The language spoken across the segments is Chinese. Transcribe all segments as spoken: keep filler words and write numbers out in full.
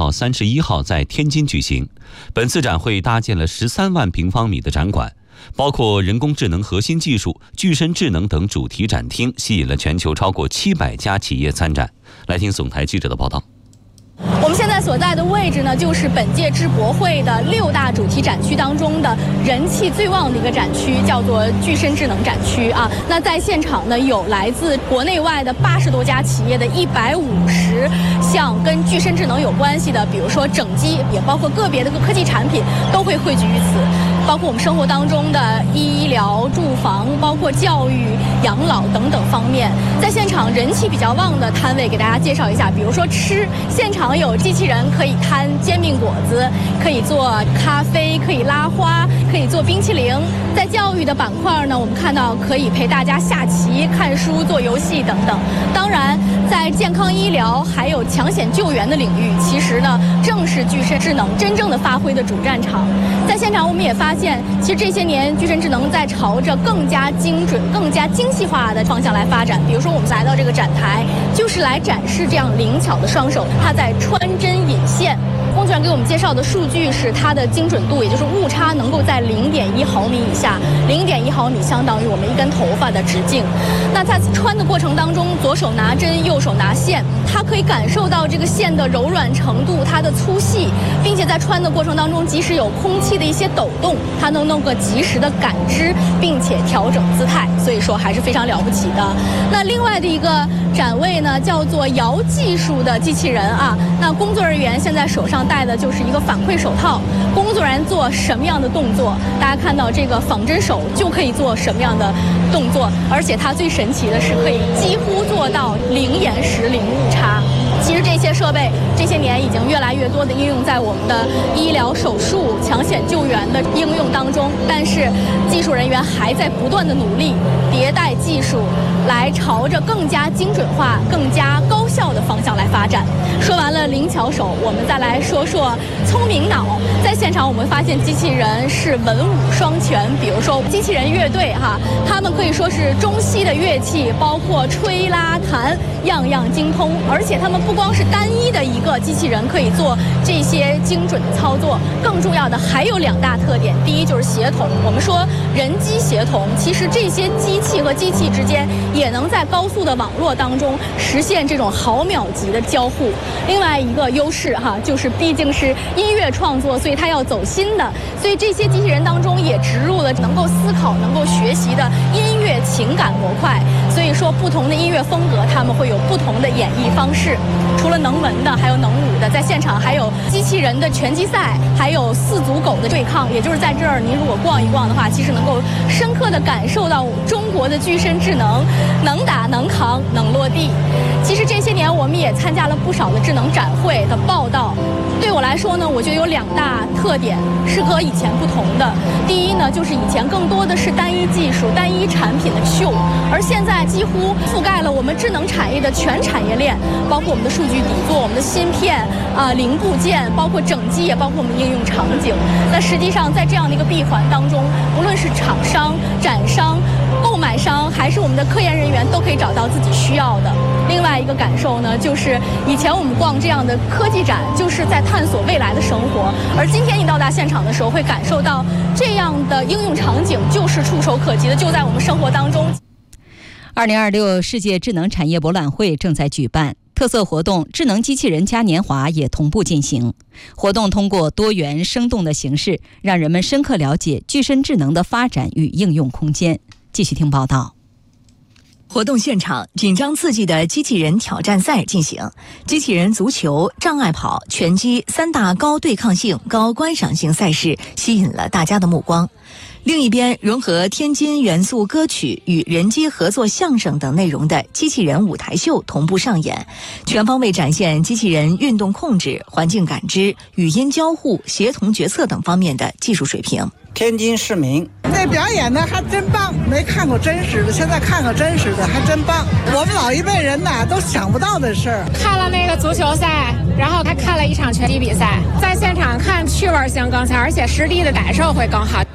号、三十一号在天津举行。本次展会搭建了十三万平方米的展馆，包括人工智能核心技术、具身智能等主题展厅，吸引了全球超过七百家企业参展。来听总台记者的报道。 我们现在所在的位置呢，就是本届智博会的六大主题展区当中的人气最旺的一个展区，叫做具身智能展区啊。那在现场呢，有来自国内外的八十多家企业的一百五十项跟具身智能有关系的，比如说整机，也包括个别的科技产品，都会汇聚于此。包括我们生活当中的医疗、住房，包括教育、养老等等方面，在现场人气比较旺的摊位给大家介绍一下。比如说吃，现场有机器人可以摊煎饼果子，可以做咖啡，可以拉花，可以做冰淇淋。在教育的板块呢，我们看到可以陪大家下棋、看书、做游戏等等。当然，在健康医疗还有抢险救援的领域，其实呢正是具身智能真正的发挥的主战场。在现场我们也发现，其实这些年具身智能在朝着更加精准、更加精细化的方向来发展。比如说，我们来到这个展台，就是来展示这样灵巧的双手，它在穿针引线。工作人员给我们介绍的数据是它的精准度，也就是误差能够在零点一毫米以下，零点一毫米相当于我们一根头发的直径。那在穿的过程当中，左手拿针，右手拿线，它可以感受到这个线的柔软程度，它的粗细，并且在穿的过程当中，即使有空气的一些抖动，它能能够及时的感知，并且调整姿态，所以说还是非常了不起的。那另外的一个展位呢，叫做摇技术的机器人啊。那工作人员现在手上戴的就是一个反馈手套，工作人员做什么样的动作，大家看到这个仿真手就可以做什么样的动作，而且它最神奇的是可以几乎做到零延时、零误差。其实这些设备这些年已经越来越多的应用在我们的医疗手术、抢险救援的应用当中，但是技术人员还在不断的努力迭代技术，来朝着更加精准化、更加高效的方向来发展。说完了灵巧手，我们再来说说聪明脑。在现场我们发现机器人是文武双全，比如说机器人乐队哈，他们可以说是中西的乐器，包括吹拉弹样样精通，而且他们不光是单一的一个机器人可以做这些精准的操作，更重要的还有两大特点。第一就是协同，我们说人机协同，其实这些机器和机器之间也能在高速的网络当中实现这种毫秒级的交互。另外一个优势哈，就是毕竟是音乐创作，所以它要走心的，所以这些机器人当中也植入了能够思考、能够学习的音乐情感模块。所以说，不同的音乐风格，他们会有不同的演绎方式。除了能文的，还有能武的，在现场还有机器人的拳击赛，还有四足狗的对抗。也就是在这儿，您如果逛一逛的话，其实能够深刻地感受到中国的具身智能，能打能扛能落地。其实这些年我们也参加了不少的智能展会的报道。对我来说呢，我觉得有两大特点是和以前不同的。第一呢，就是以前更多的是单一技术、单一产品的秀，而现在几乎覆盖了我们智能产业的全产业链，包括我们的数据底座、我们的芯片啊、呃、零部件，包括整机，也包括我们应用场景。那实际上在这样的一个闭环当中，无论是厂商、展商、购买商，还是我们的科研人员，都可以找到自己需要的。另外一个感受呢，就是以前我们逛这样的科技展，就是在探索未来的生活，而今天你到达现场的时候，会感受到这样的应用场景就是触手可及的，就在我们生活当中。 二零二六世界智能产业博览会正在举办，特色活动智能机器人嘉年华也同步进行。活动通过多元生动的形式，让人们深刻了解具身智能的发展与应用空间。继续听报道。 活动现场，紧张刺激的机器人挑战赛进行，机器人足球、障碍跑、拳击三大高对抗性、高观赏性赛事吸引了大家的目光。另一边，融合天津元素歌曲与人机合作相声等内容的机器人舞台秀同步上演，全方位展现机器人运动控制、环境感知、语音交互、协同决策等方面的技术水平。 天津市民那表演呢还真棒，没看过真实的，现在看个真实的还真棒。我们老一辈人呐都想不到的事儿。 看了那个足球赛，然后还看了一场拳击比赛，在现场看趣味性更强，而且实地的感受会更好。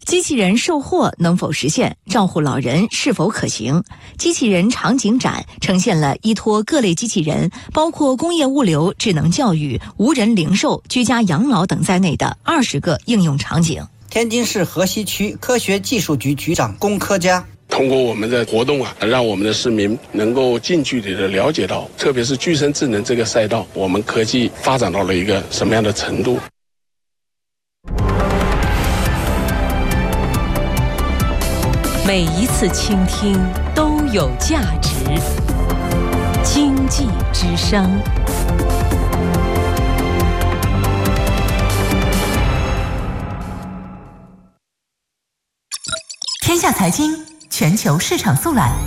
机器人售货能否实现？照护老人是否可行？机器人场景展呈现了依托各类机器人，包括工业物流、智能教育、无人零售、居家养老等在内的二十个应用场景。 天津市河西区科学技术局局长龚科佳。 通过我们的活动啊，让我们的市民能够近距离的了解到，特别是具身智能这个赛道，我们科技发展到了一个什么样的程度。 每一次倾听都有价值。经济之声。 天下财经全球市场速览。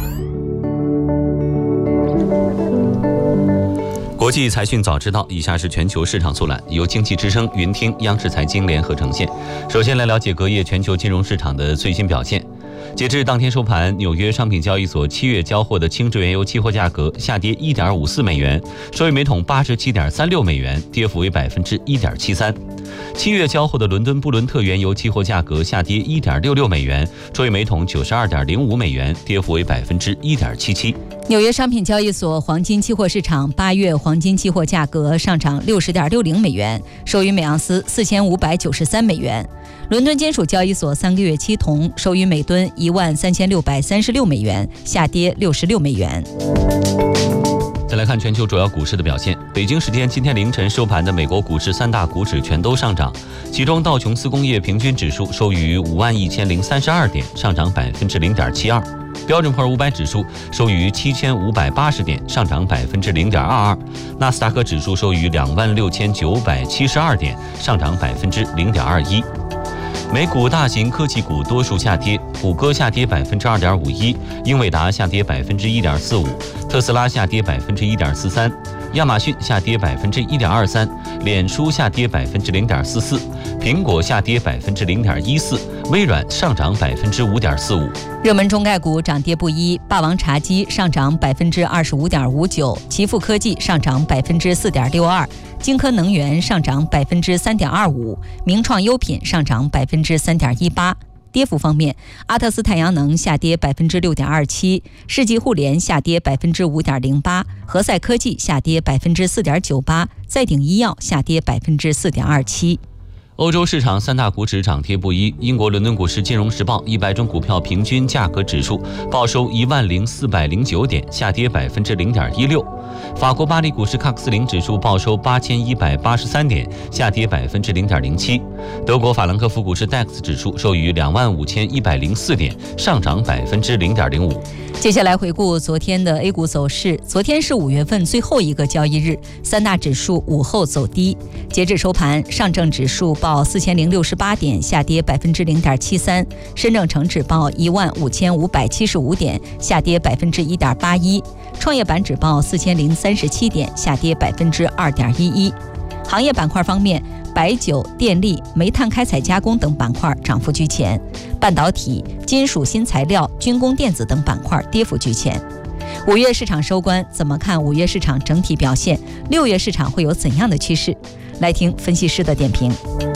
国际财讯早知道，以下是全球市场速览，由经济之声、云听、央视财经联合呈现。首先来了解隔夜全球金融市场的最新表现。截至当天收盘，纽约商品交易所七月交货的轻质原油期货价格下跌 一点五四美元，收于每桶八十七点三六美元，跌幅为 百分之一点七三。七月交货的伦敦布伦特原油期货价格下跌 一点六六美元，收于每桶九十二点零五美元，跌幅为 百分之一点七七。 纽约商品交易所黄金期货市场八月黄金期货价格上涨 六十点六零美元，收于每盎司四千五百九十三美元。伦敦金属交易所三个月期铜收于每吨一万三千六百三十六美元，下跌六十六美元。 再来看全球主要股市的表现。北京时间今天凌晨收盘的美国股市三大股指全都上涨，其中道琼斯工业平均指数收于五万一千零三十二点，上涨百分之零点七二。标准普尔五百指数收于七千五百八十点，上涨百分之零点二二。纳斯达克指数收于两万六千九百七十二点，上涨百分之零点二一。美股大型科技股多数下跌，谷歌下跌百分之二点五一，英伟达下跌百分之一点四五，特斯拉下跌百分之一点四三，亚马逊下跌百分之一点二三，脸书下跌百分之零点四四，苹果下跌百分之零点一四，微软上涨百分之五点四五。 热门中概股涨跌不一，霸王茶姬上涨百分之二十五点五九，奇富科技上涨百分之四点六二，京科能源上涨百分之三点二五，名创优品上涨百分之三点一八。跌幅方面，阿特斯太阳能下跌百分之六点二七，世纪互联下跌百分之五点零八，和赛科技下跌百分之四点九八，再鼎医药下跌百分之四点二七。 欧洲市场三大股指涨跌不一，英国伦敦股市金融时报一百种股票平均价格指数报收一万零四百零九点，下跌百分之零点一六。法国巴黎股市喀克斯林指数报收八千一百八十三点，下跌百分之零点零七。德国法兰克福股市 D A X 指数收于两万五千一百零四点，上涨百分之零点零五。 接下来回顾昨天的 A 股走势。昨天是五月份最后一个交易日，三大指数午后走低。截至收盘，上证指数报四千零六十八点，下跌百分之零点七三；深证成指报一万五千五百七十五点，下跌百分之一点八一；创业板指报四千零三十七点，下跌百分之二点一一。行业板块方面，白酒、电力、煤炭开采加工等板块涨幅居前，半导体、金属新材料、军工电子等板块跌幅居前。五月市场收官，怎么看五月市场整体表现？六月市场会有怎样的趋势？来听分析师的点评。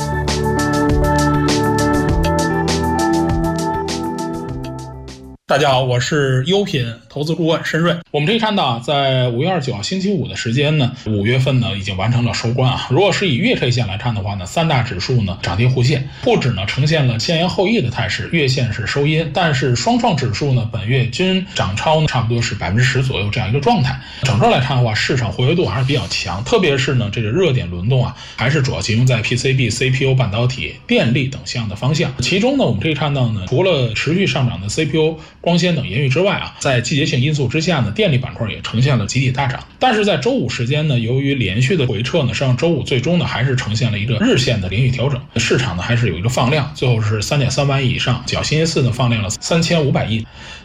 大家好，我是优品投资顾问申瑞。我们可以看到，在五月二十九号星期五的时间呢，五月份呢已经完成了收官啊。如果是以月 K 线来看的话呢，三大指数呢涨跌互现，沪指呢呈现了先扬后抑的态势，月线是收阴，但是双创指数呢本月均涨超呢差不多是百分之十左右这样一个状态。整个来看的话，市场活跃度还是比较强，特别是呢这个热点轮动啊，还是主要集中在 P C B、C P U、半导体、电力等项的方向。其中呢，我们可以看到呢，除了持续上涨的 C P U、光纤等言语之外啊，在季节性因素之下呢，电力板块也呈现了集体大涨。但是在周五时间呢，由于连续的回撤呢，上周五最终呢还是呈现了一个日线的连续调整，市场呢还是有一个放量，最后是三点三万亿以上，较星期四呢放量了三千五百亿。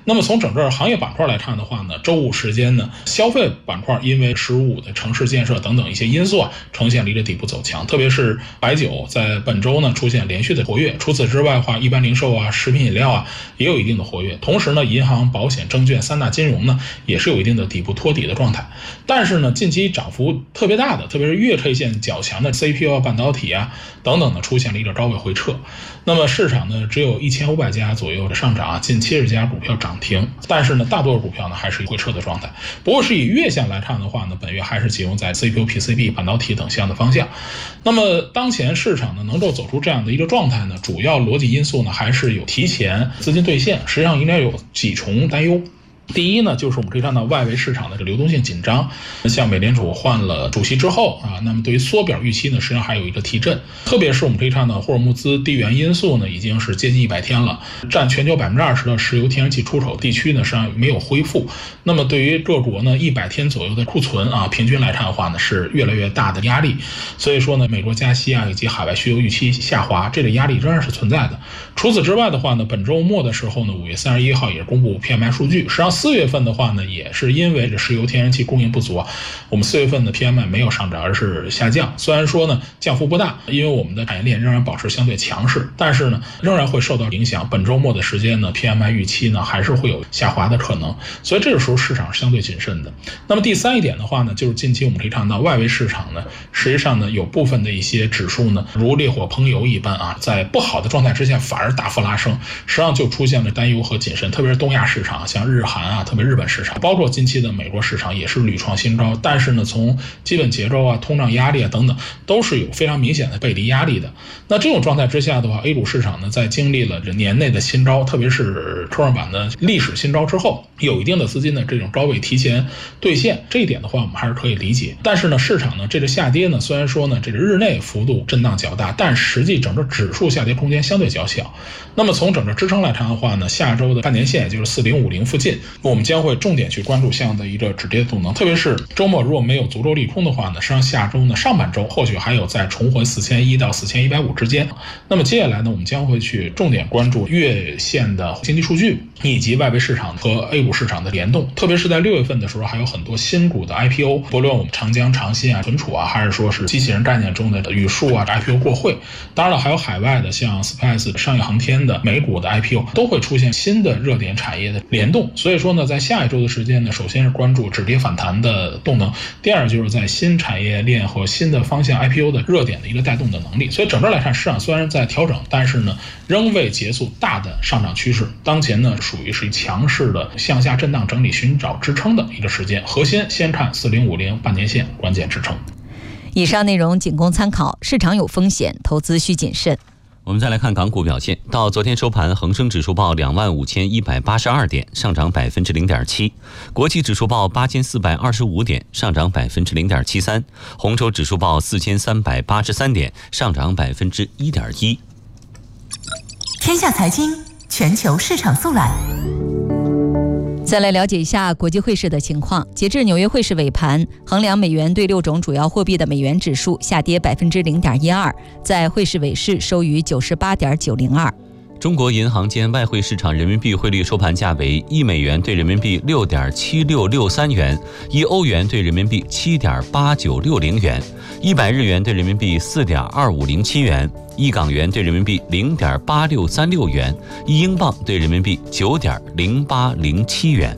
那么从整个行业板块来看的话呢，周五时间呢，消费板块因为十五的城市建设等等一些因素啊，呈现了一个底部走强，特别是白酒在本周呢出现连续的活跃。除此之外的话，一般零售啊、食品饮料啊也有一定的活跃。同时呢，银行、保险、证券三大金融呢也是有一定的底部托底的状态。但是呢，近期涨幅特别大的，特别是月 K 线较强的 C P U 啊、半导体啊等等呢，出现了一个高位回撤。那么市场呢只有一千五百家左右的上涨啊，近七十家股票涨停，但是呢，大多数股票呢还是回撤的状态。不过是以月线来看的话呢，本月还是集中在 C P U、P C B、半导体等项的方向。那么当前市场呢能够走出这样的一个状态呢，主要逻辑因素呢还是有提前资金兑现，实际上应该有几重担忧。第一呢，就是我们可以看到外围市场的这个流动性紧张，像美联储换了主席之后啊，那么对于缩表预期呢，实际上还有一个提振。特别是我们可以看到霍尔木兹地缘因素呢，已经是接近一百天了，占全球百分之二十的石油天然气出口地区呢，实际上没有恢复。那么对于各国呢，一百天左右的库存啊，平均来看的话呢，是越来越大的压力。所以说呢，美国加息啊，以及海外需求预期下滑，这类压力仍然是存在的。除此之外的话呢，本周末的时候呢，五月三十一号也是公布 P M I 数据，实际上四月份的话呢，也是因为这石油天然气供应不足啊，我们四月份的 P M I 没有上涨，而是下降。虽然说呢降幅不大，因为我们的产业链仍然保持相对强势，但是呢仍然会受到影响。本周末的时间呢 P M I 预期呢还是会有下滑的可能，所以这个时候市场是相对谨慎的。那么第三一点的话呢，就是近期我们可以看到外围市场呢，实际上呢有部分的一些指数呢如烈火烹油一般啊，在不好的状态之下反而大幅拉升，实际上就出现了担忧和谨慎。特别是东亚市场，像日韩啊，特别日本市场，包括近期的美国市场也是屡创新高，但是呢从基本结构啊、通胀压力啊等等都是有非常明显的背离压力的。那这种状态之下的话， A 股市场呢在经历了这年内的新高，特别是科创板的历史新高之后，有一定的资金的这种高位提前兑现，这一点的话我们还是可以理解。但是呢市场呢这个下跌呢，虽然说呢这个日内幅度震荡较大，但实际整个指数下跌空间相对较小。那么从整个支撑来看的话呢，下周的半年线也就是四零五零附近，我们将会重点去关注这样的一个止跌动能。特别是周末如果没有足够利空的话呢，实际上下周呢上半周或许还有再重回四千一到四千一百五之间。那么接下来呢，我们将会去重点关注月线的经济数据以及外围市场和 A 股市场的联动。特别是在六月份的时候，还有很多新股的 I P O， 不论我们长江、长信啊、存储啊，还是说是机器人概念中的宇树啊 I P O 过会，当然了还有海外的像 Spice 商业航天的美股的 I P O 都会出现新的热点产业的联动。所以说呢，在下一周的时间呢，首先是关注止跌反弹的动能，第二就是在新产业链和新的方向 I P O 的热点的一个带动的能力。所以整个来看，市场虽然在调整，但是呢仍未结束大的上涨趋势，当前呢属于是强势的向下震荡整理，寻找支撑的一个时间。核心先看四零五零半年线关键支撑。 以上内容仅供参考，市场有风险，投资需谨慎。 我们再来看港股表现，到昨天收盘，恒生指数报两万五千一百八十二点，上涨百分之零点七；国际指数报八千四百二十五点，上涨百分之零点七三；红筹指数报四千三百八十三点，上涨百分之一点一。 天下财经全球市场速览。 再来了解一下国际汇市的情况。截至纽约汇市尾盘，衡量美元对六种主要货币的美元指数下跌百分之零点一二，在汇市尾市收于九十八点九零二。 中国银行间外汇市场人民币汇率收盘价为一美元对人民币六点七六六三元，一欧元对人民币七点八九六零元，一百日元对人民币四点二五零七元，一港元对人民币零点八六三六元，一英镑对人民币九点零八零七元。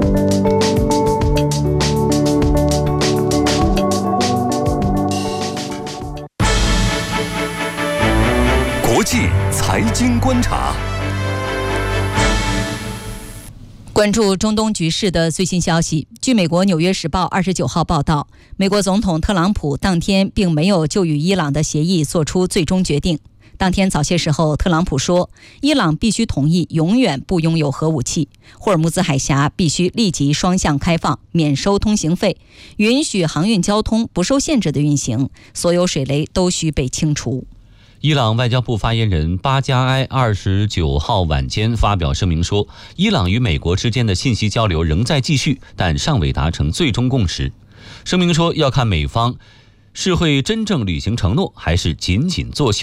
国际财经观察， 关注中东局势的最新消息。据美国《纽约时报》二十九号报道，美国总统特朗普当天并没有就与伊朗的协议做出最终决定。当天早些时候，特朗普说，伊朗必须同意永远不拥有核武器，霍尔木兹海峡必须立即双向开放，免收通行费，允许航运交通不受限制的运行，所有水雷都需被清除。 伊朗外交部发言人巴加埃二十九号晚间发表声明说，伊朗与美国之间的信息交流仍在继续，但尚未达成最终共识。声明说，要看美方是会真正履行承诺，还是仅仅作秀。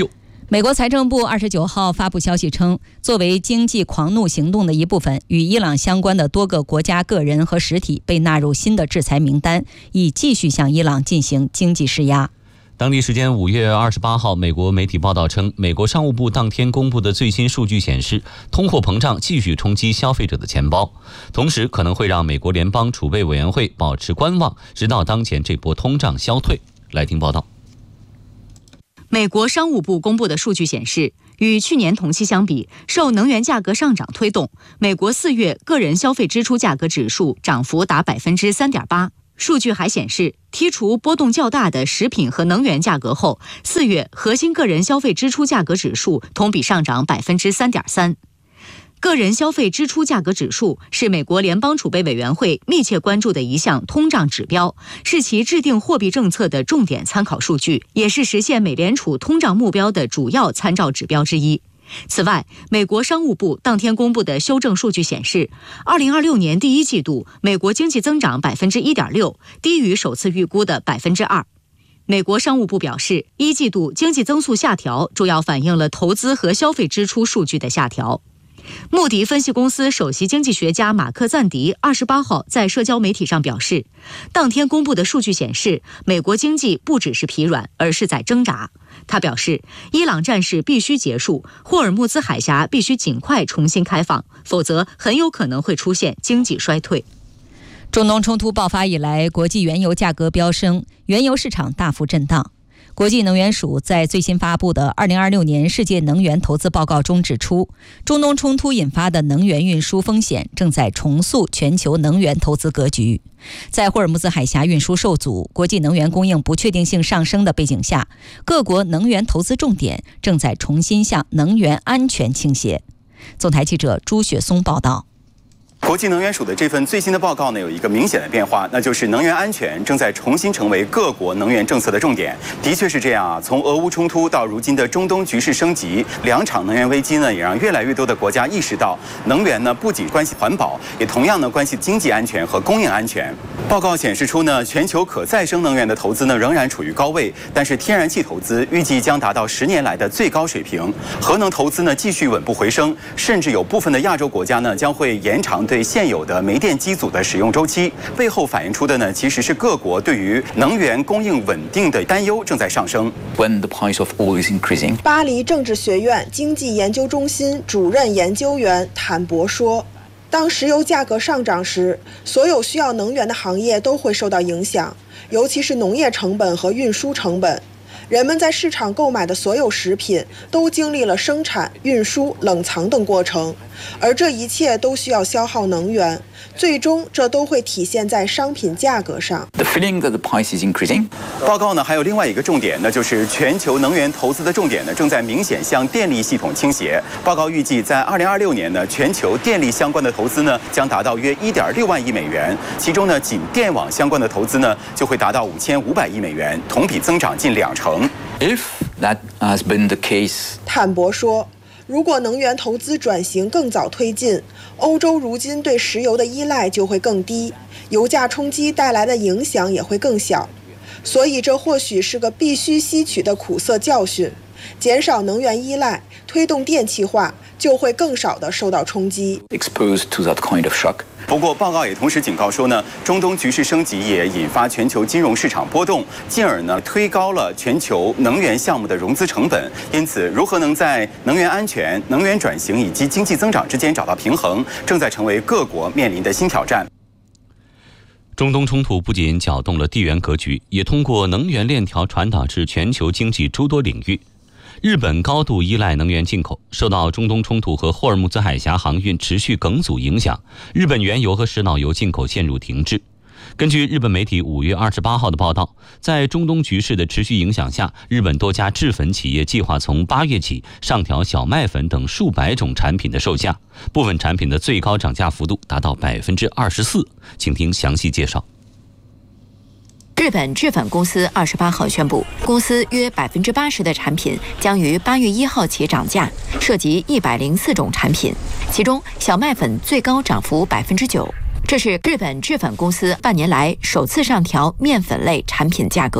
美国财政部二十九号发布消息称，作为经济狂怒行动的一部分，与伊朗相关的多个国家、个人和实体被纳入新的制裁名单，以继续向伊朗进行经济施压。 当地时间五月二十八号，美国媒体报道称，美国商务部当天公布的最新数据显示，通货膨胀继续冲击消费者的钱包，同时可能会让美国联邦储备委员会保持观望，直到当前这波通胀消退。来听报道。 美国商务部公布的数据显示，与去年同期相比，受能源价格上涨推动，美国四月个人消费支出价格指数涨幅达百分之三点八。数据还显示，剔除波动较大的食品和能源价格后，四月核心个人消费支出价格指数同比上涨百分之三点三。个人消费支出价格指数是美国联邦储备委员会密切关注的一项通胀指标，是其制定货币政策的重点参考数据，也是实现美联储通胀目标的主要参照指标之一。此外，美国商务部当天公布的修正数据显示，二零二六年第一季度美国经济增长百分之一点六，低于首次预估的百分之二。美国商务部表示，一季度经济增速下调主要反映了投资和消费支出数据的下调。穆迪分析公司首席经济学家马克赞迪二十八号在社交媒体上表示，当天公布的数据显示，美国经济不只是疲软，而是在挣扎。他表示，伊朗战事必须结束，霍尔木兹海峡必须尽快重新开放，否则很有可能会出现经济衰退。 中东冲突爆发以来，国际原油价格飙升，原油市场大幅震荡。国际能源署在最新发布的二零二六年世界能源投资报告中指出，中东冲突引发的能源运输风险正在重塑全球能源投资格局。在霍尔木兹海峡运输受阻、国际能源供应不确定性上升的背景下，各国能源投资重点正在重新向能源安全倾斜。总台记者朱雪松报道。 国际能源署的这份最新的报告呢，有一个明显的变化，那就是能源安全正在重新成为各国能源政策的重点。的确是这样啊，从俄乌冲突到如今的中东局势升级，两场能源危机呢，也让越来越多的国家意识到，能源呢不仅关系环保，也同样呢关系经济安全和供应安全。报告显示出呢，全球可再生能源的投资呢仍然处于高位，但是天然气投资预计将达到十年来的最高水平，核能投资呢继续稳步回升，甚至有部分的亚洲国家呢将会延长对现有的煤电机组的使用周期，背后反映出的呢，其实是各国对于能源供应稳定的担忧正在上升。 When the price of oil is increasing， 巴黎政治学院经济研究中心主任研究员坦博说，当石油价格上涨时，所有需要能源的行业都会受到影响，尤其是农业成本和运输成本。人们在市场购买的所有食品都经历了生产、运输、冷藏等过程，而这一切都需要消耗能源，最终这都会体现在商品价格上。 The feeling that the price is increasing。 报告呢还有另外一个重点，那就是全球能源投资的重点呢正在明显向电力系统倾斜。报告预计在二零二六年呢，全球电力相关的投资呢将达到约一点六万亿美元，其中呢仅电网相关的投资呢就会达到五千五百亿美元，同比增长近两成。 If that has been the case， 坦博说，如果能源投资转型更早推进，欧洲如今对石油的依赖就会更低，油价冲击带来的影响也会更小。所以这或许是个必须吸取的苦涩教训，减少能源依赖，推动电气化，就会更少地受到冲击。 Exposed to that kind of shock。 不过，报告也同时警告说呢，中东局势升级也引发全球金融市场波动，进而呢推高了全球能源项目的融资成本。因此，如何能在能源安全、能源转型以及经济增长之间找到平衡，正在成为各国面临的新挑战。 中东冲突不仅搅动了地缘格局，也通过能源链条传导至全球经济诸多领域。日本高度依赖能源进口，受到中东冲突和霍尔木兹海峡航运持续梗阻影响，日本原油和石脑油进口陷入停滞。根据日本媒体五月二十八号的报道，在中东局势的持续影响下，日本多家制粉企业计划从八月起上调小麦粉等数百种产品的售价，部分产品的最高涨价幅度达到百分之二十四。请听详细介绍。 日本制粉公司二十八号宣布，公司约百分之八十的产品将于八月一号起涨价，涉及一百零四种产品，其中小麦粉最高涨幅百分之九。这是日本制粉公司半年来首次上调面粉类产品价格。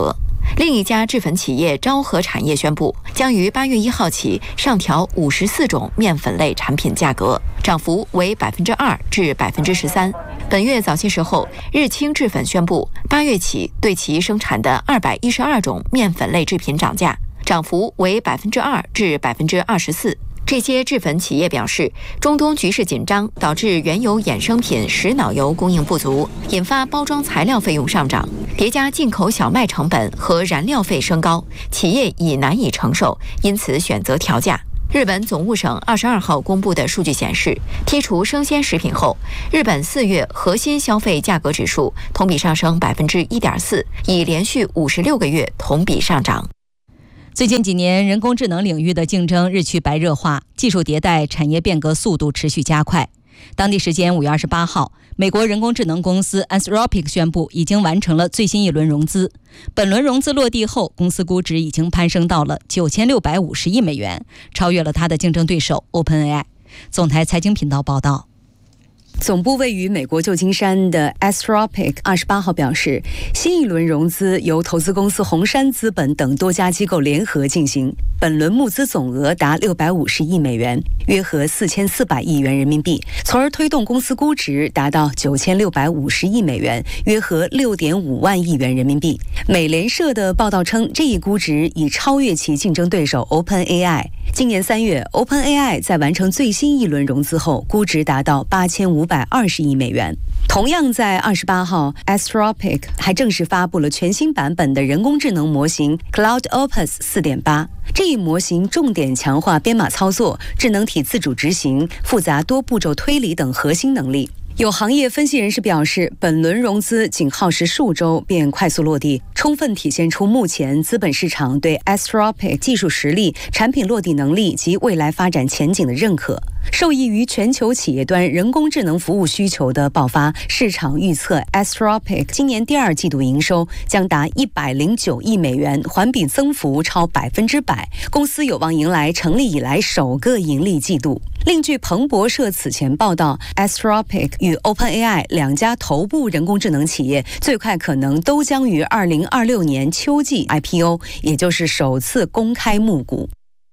另一家制粉企业昭和产业宣布，将于八月一号起上调五十四种面粉类产品价格，涨幅为百分之二至百分之十三。本月早些时候，日清制粉宣布，八月起对其生产的二百一十二种面粉类制品涨价，涨幅为百分之二至百分之二十四。这些制粉企业表示，中东局势紧张导致原油衍生品石脑油供应不足，引发包装材料费用上涨，叠加进口小麦成本和燃料费升高，企业已难以承受，因此选择调价。日本总务省二十二号公布的数据显示，剔除生鲜食品后，日本四月核心消费价格指数同比上升百分之一点四，已连续五十六个月同比上涨。 最近几年，人工智能领域的竞争日趋白热化，技术迭代、产业变革速度持续加快。当地时间五月二十八号，美国人工智能公司 Anthropic 宣布已经完成了最新一轮融资。本轮融资落地后，公司估值已经攀升到了九千六百五十亿美元，超越了它的竞争对手 OpenAI。总台财经频道报道。 总部位于美国旧金山的 Anthropic 二十八号表示，新一轮融资由投资公司红杉资本等多家机构联合进行，本轮募资总额达六百五十亿美元，约合四千四百亿元人民币，从而推动公司估值达到九千六百五十亿美元，约合六点五万亿元人民币。美联社的报道称，这一估值已超越其竞争对手 OpenAI。今年三月 ，OpenAI 在完成最新一轮融资后，估值达到八千五百二十亿美元。同样在二十八号 ，Anthropic 还正式发布了全新版本的人工智能模型 Cloud Opus 四点八。这一模型重点强化编码操作、智能体自主执行、复杂多步骤推理等核心能力。有行业分析人士表示，本轮融资仅耗时数周便快速落地，充分体现出目前资本市场对 Anthropic 技术实力、产品落地能力及未来发展前景的认可。受益于全球企业端人工智能服务需求的爆发，市场预测 Anthropic 今年第二季度营收将达一百零九亿美元，环比增幅超百分之百。公司有望迎来成立以来首个盈利季度。另据彭博社此前报道 ，Anthropic 与 OpenAI 两家头部人工智能企业最快可能都将于二零二六年秋季 I P O， 也就是首次公开募股。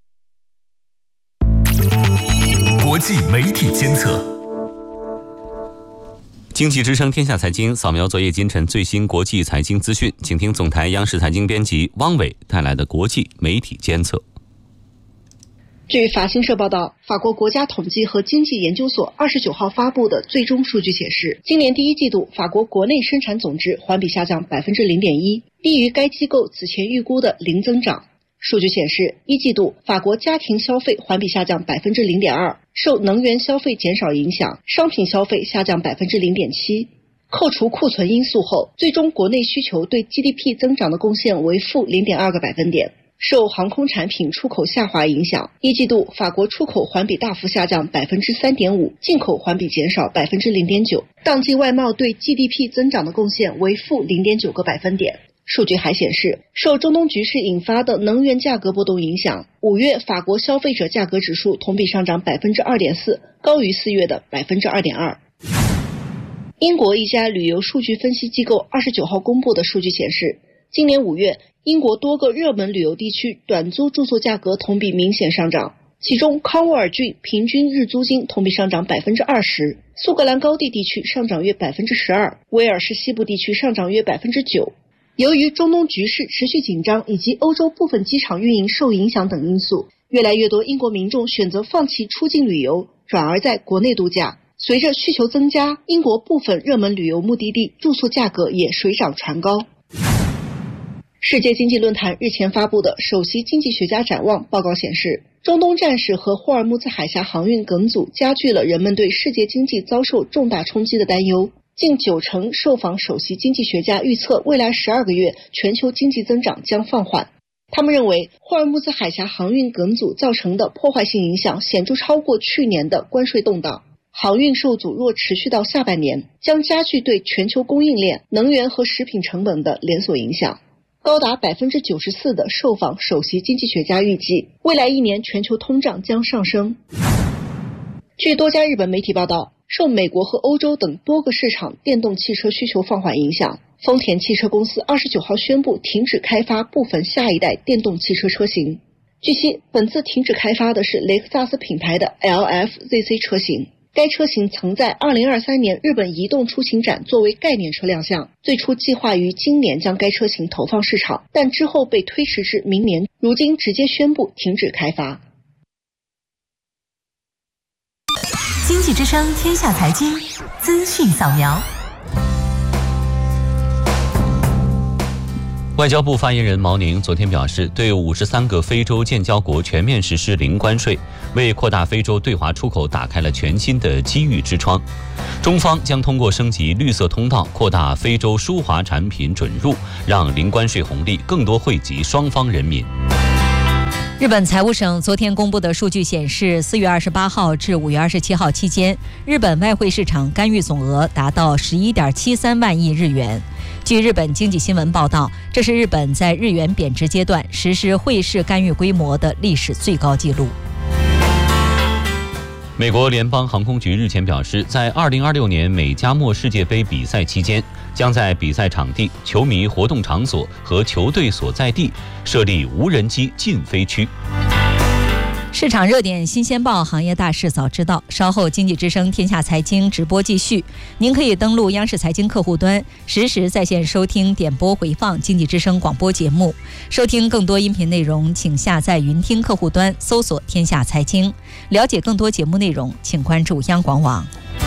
国际媒体监测。 经济之声天下财经扫描昨夜今晨最新国际财经资讯，请听总台央视财经编辑汪伟带来的国际媒体监测。 据法新社报道，法国国家统计和经济研究所二十九号发布的最终数据显示，今年第一季度法国国内生产总值环比下降百分之零点一，低于该机构此前预估的零增长。数据显示，一季度法国家庭消费环比下降百分之零点二，受能源消费减少影响，商品消费下降百分之零点七。扣除库存因素后，最终国内需求对 G D P 增长的贡献为负零点二个百分点。受航空产品出口下滑影响，一季度法国出口环比大幅下降百分之三点五，进口环比减少百分之零点九。当季外贸对 G D P 增长的贡献为负零点九个百分点。数据还显示，受中东局势引发的能源价格波动影响，五月法国消费者价格指数同比上涨百分之二点四，高于四月的百分之二点二。英国一家旅游数据分析机构二十九号公布的数据显示，今年五月，英国多个热门旅游地区短租住宿价格同比明显上涨，其中康沃尔郡平均日租金同比上涨百分之二十，苏格兰高地地区上涨约百分之十二，威尔士西部地区上涨约百分之九。由于中东局势持续紧张以及欧洲部分机场运营受影响等因素，越来越多英国民众选择放弃出境旅游，转而在国内度假。随着需求增加，英国部分热门旅游目的地住宿价格也水涨船高。世界经济论坛日前发布的首席经济学家展望报告显示，中东战事和霍尔木兹海峡航运梗阻加剧了人们对世界经济遭受重大冲击的担忧。近九成受访首席经济学家预测未来十二个月全球经济增长将放缓。他们认为，霍尔木兹海峡航运梗阻造成的破坏性影响显著超过去年的关税动荡。航运受阻若持续到下半年，将加剧对全球供应链、能源和食品成本的连锁影响。高达百分之九十四的受访首席经济学家预计，未来一年全球通胀将上升。据多家日本媒体报道，受美国和欧洲等多个市场电动汽车需求放缓影响， 丰田汽车公司二十九号宣布停止开发部分下一代电动汽车车型。据悉，本次停止开发的是雷克萨斯品牌的 L F Z C 车型。该车型曾在二零二三年日本移动出行展作为概念车亮相，最初计划于今年将该车型投放市场，但之后被推迟至明年，如今直接宣布停止开发。 经济之声天下财经资讯扫描。 外交部发言人毛宁昨天表示，对五十三个非洲建交国全面实施零关税，为扩大非洲对华出口打开了全新的机遇之窗。中方将通过升级绿色通道，扩大非洲输华产品准入，让零关税红利更多惠及双方人民。 日本财务省昨天公布的数据显示，四月二十八号至五月二十七号期间，日本外汇市场干预总额达到十一点七三万亿日元。据日本经济新闻报道，这是日本在日元贬值阶段实施汇市干预规模的历史最高纪录。 美国联邦航空局日前表示，在二零二六年美加墨世界杯比赛期间，将在比赛场地、球迷活动场所和球队所在地设立无人机禁飞区。 市场热点新鲜报，行业大事早知道。稍后经济之声天下财经直播继续，您可以登录央视财经客户端，实时在线收听点播回放经济之声广播节目。收听更多音频内容，请下载云听客户端，搜索天下财经。了解更多节目内容，请关注央广网。